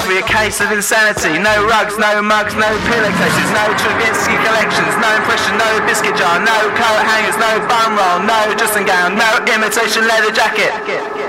to be a case of insanity. No rugs, no mugs, no pillowcases, no Stravinsky collections, no impression, no biscuit jar, no coat hangers, no bum roll, no dressing gown, no imitation leather jacket.